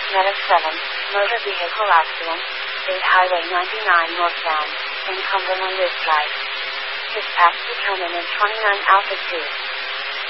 Medic 7, motor vehicle accident, State Highway 99 northbound, in Cumberland Ridge Drive. Dispatch determined in 29 Alpha 2.